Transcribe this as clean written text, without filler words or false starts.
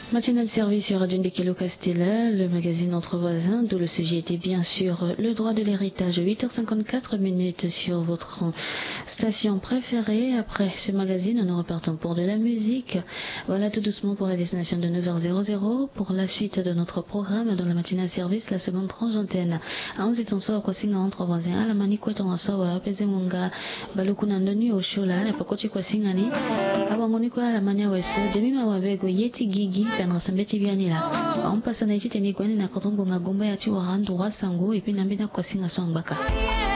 Matinal service sur Radio Ndekelo Castilla, le magazine Entre voisins, d'où le sujet était bien sûr le droit de l'héritage. 8h54 sur votre station préférée. Après ce magazine, nous repartons pour de la musique. Voilà tout doucement pour la destination de 9h00 pour la suite de notre programme dans la matinale service, la seconde tranche d'antenne. Aonzitonso kwa singa Entre voisins, ala mani kwetu ngasawa peze munga balukuna ndoni oshula na pakoti kwa singa ni abangoni kwa ala mani weso jemima wabego yeti gigi pendra sambeti bianila on passa na itite ni kwani na kotongo ngagomba ya ti warandu wasangu epi nambina kwa singa swambaka